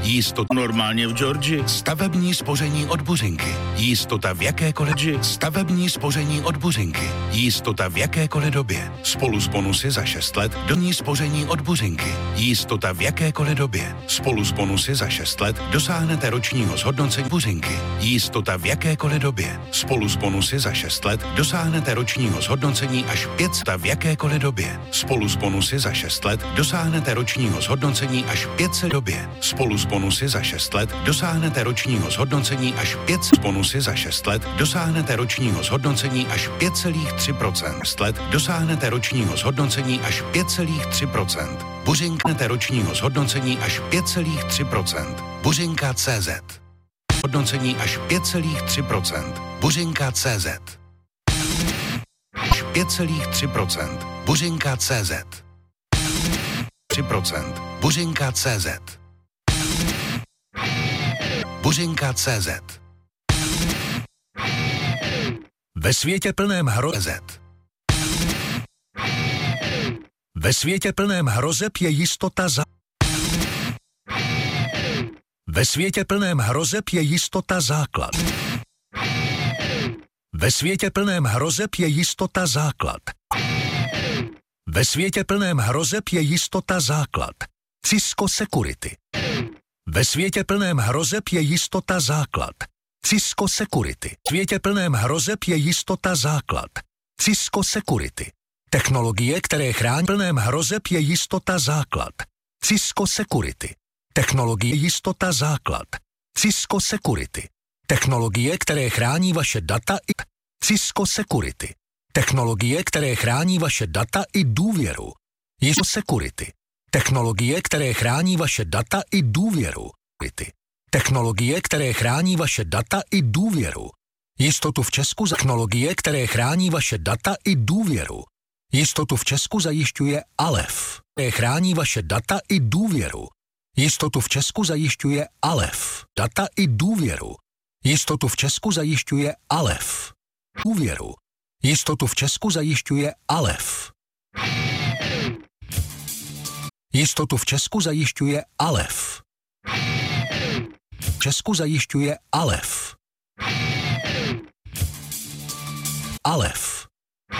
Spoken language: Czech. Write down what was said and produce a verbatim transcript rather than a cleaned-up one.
Jistota normálně v Georgii. Stavební spoření od Buřinky. Jistota v jakékoliv. Stavební spoření od Buřinky. Jistota v jakékoliv době. Spolu s bonusy za šest let. Domní spoření od Buřinky. Jistota v jakékoliv době. Spolu s bonusy za šest let dosáhnete ročního zhodnocení Buřinky. Jistota v jakékoliv době. Spolu s bonusy za šest let dosáhnete ročního zhodnocení až pět set v jakékoliv době. Spolu s bonusy za šest let dosáhnete ročního zhodnocení až pět set době. Spolu s bonusy za šest let dosáhnete ročního zhodnocení až pět set bonusy za šest let dosáhnete ročního zhodnocení až pět celá tři procenta. let dosáhnete ročního zhodnocení až pět celá tři procenta. Buřinka ročního zhodnocení až pět celá tři procenta. Buřinka tečka cé zet. Hodnocení až pět celá tři procenta. Buřinka tečka cé zet. Až pět celá tři procenta. Buřinka tečka cé zet. tři procenta. Buřinka tečka cé zet. Buřinka tečka cé zet. Ve světě plném hrozeb. Ve světě plném hrozeb je jistota za... Ve světě plném hrozeb je jistota základ. Ve světě plném hrozeb je jistota základ. Ve světě plném hrozeb je jistota základ. Cisco Security. Ve světě plném hrozeb je jistota základ. Cisco Security. V světě plném hrozeb je jistota základ. Cisco Security. Technologie, které chrání plném hrozeb je jistota základ. Cisco Security. Technologie jistota základ. Cisco Security. Technologie, které chrání vaše data i... Cisco Security. Technologie, které chrání vaše data i důvěru. Cisco Security. Technologie, které chrání vaše data i důvěru. Technologie, které chrání vaše data i důvěru. Jistotu v Česku. Technologie, které chrání vaše data i důvěru. Jistotu v Česku zajišťuje Alef, které chrání vaše data i důvěru. Jistotu v Česku zajišťuje Alef, data i důvěru. Jistotu v Česku zajišťuje Alef, důvěru. Jistotu v Česku zajišťuje Alef. Jistotu v Česku zajišťuje Alef. V Česku zajišťuje Alef. Alef.